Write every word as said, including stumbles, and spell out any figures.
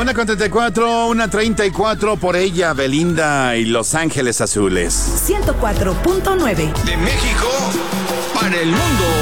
Una con treinta y cuatro, una treinta y cuatro por ella, Belinda y Los Ángeles Azules. ciento cuatro punto nueve. De México para el mundo.